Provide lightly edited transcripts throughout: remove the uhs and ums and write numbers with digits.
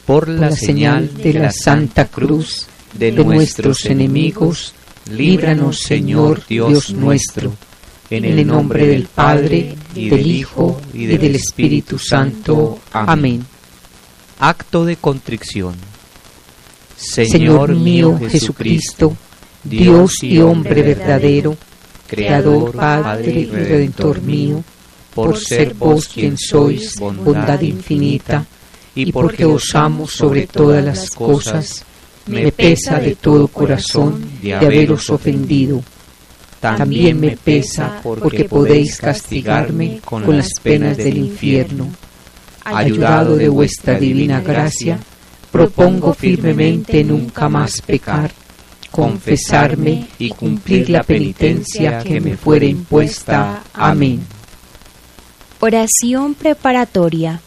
por la señal de la Santa Cruz de nuestros enemigos, líbranos, Señor Dios nuestro, en el nombre del Padre, y del Hijo, y del Espíritu Santo. Amén. Acto de contrición. Señor mío Jesucristo, Dios y hombre verdadero, Creador, Padre y Redentor mío, por ser vos quien sois bondad infinita, y porque os amo sobre todas las cosas, me pesa de todo corazón de haberos ofendido. También me pesa porque podéis castigarme con las penas del infierno. Ayudado de vuestra divina gracia, propongo firmemente nunca más pecar, confesarme y cumplir la penitencia que me fuere impuesta. Amén. Oración preparatoria.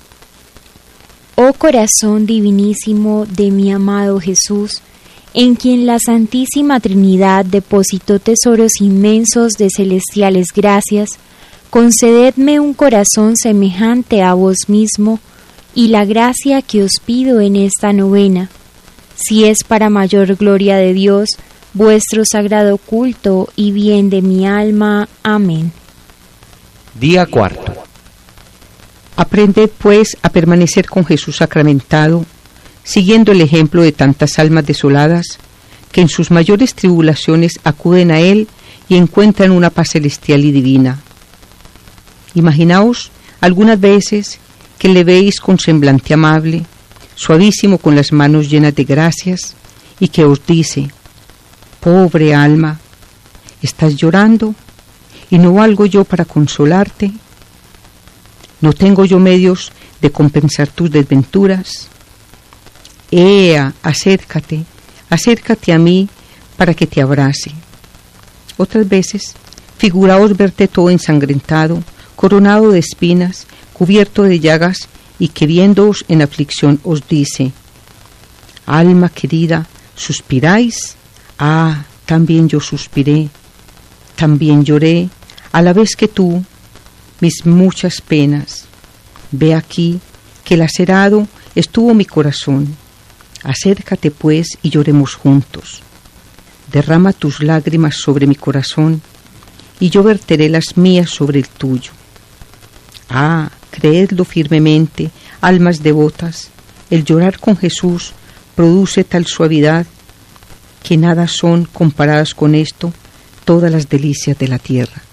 Oh corazón divinísimo de mi amado Jesús, en quien la Santísima Trinidad depositó tesoros inmensos de celestiales gracias, concededme un corazón semejante a vos mismo y la gracia que os pido en esta novena, si es para mayor gloria de Dios, vuestro sagrado culto y bien de mi alma. Amén. Día cuarto. Aprended pues a permanecer con Jesús sacramentado, siguiendo el ejemplo de tantas almas desoladas que en sus mayores tribulaciones acuden a Él y encuentran una paz celestial y divina. Imaginaos algunas veces que le veis con semblante amable, suavísimo, con las manos llenas de gracias, y que os dice: pobre alma, ¿estás llorando? ¿Y no valgo yo para consolarte? ¿No tengo yo medios de compensar tus desventuras? Ea, acércate a mí para que te abrace. Otras veces, figuraos verte todo ensangrentado, coronado de espinas, cubierto de llagas, y que viéndoos en aflicción os dice: alma querida, ¿suspiráis? Ah, también yo suspiré, también lloré, a la vez que tú, mis muchas penas. Ve aquí, que lacerado estuvo mi corazón. Acércate pues y lloremos juntos. Derrama tus lágrimas sobre mi corazón, y yo verteré las mías sobre el tuyo. Ah, creedlo firmemente, almas devotas, el llorar con Jesús produce tal suavidad que nada son comparadas con esto todas las delicias de la tierra.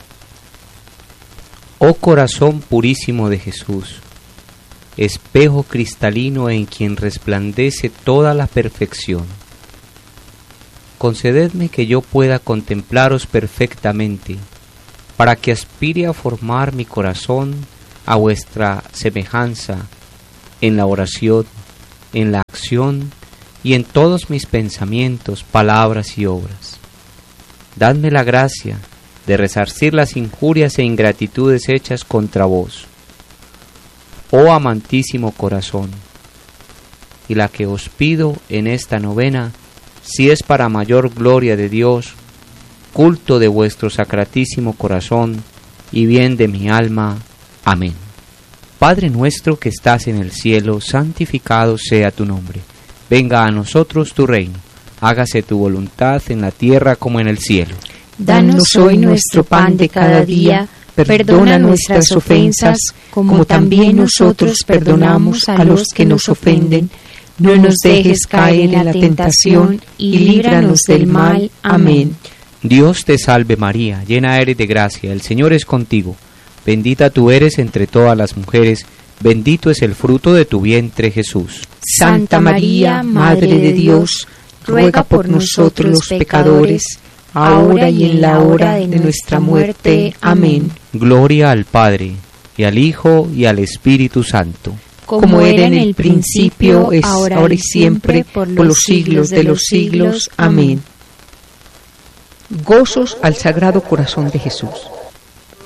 Oh corazón purísimo de Jesús, espejo cristalino en quien resplandece toda la perfección, concededme que yo pueda contemplaros perfectamente, para que aspire a formar mi corazón a vuestra semejanza en la oración, en la acción y en todos mis pensamientos, palabras y obras. Dadme la gracia de resarcir las injurias e ingratitudes hechas contra vos, oh amantísimo corazón, y la que os pido en esta novena, si es para mayor gloria de Dios, culto de vuestro sacratísimo corazón y bien de mi alma. Amén. Padre nuestro que estás en el cielo, santificado sea tu nombre. Venga a nosotros tu reino. Hágase tu voluntad en la tierra como en el cielo. Danos hoy nuestro pan de cada día. Perdona nuestras ofensas, como también nosotros perdonamos a los que nos ofenden. No nos dejes caer en la tentación y líbranos del mal. Amén. Dios te salve María, llena eres de gracia, el Señor es contigo. Bendita tú eres entre todas las mujeres, bendito es el fruto de tu vientre Jesús. Santa María, Madre de Dios, ruega por nosotros los pecadores, ahora y en la hora de nuestra muerte. Amén. Gloria al Padre, y al Hijo, y al Espíritu Santo. Como era en el principio, es ahora y siempre, por los siglos de los siglos. Amén. Gozos al Sagrado Corazón de Jesús.